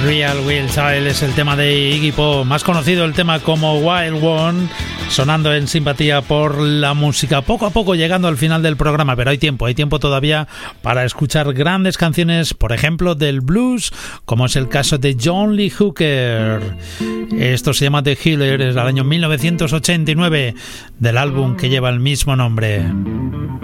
Real Wild Child es el tema de Iggy Pop, más conocido el tema como Wild One, sonando en simpatía por la música. Poco a poco llegando al final del programa, pero hay tiempo todavía para escuchar grandes canciones, por ejemplo del blues, como es el caso de John Lee Hooker. Esto se llama The Healer, es del año 1989, del álbum que lleva el mismo nombre.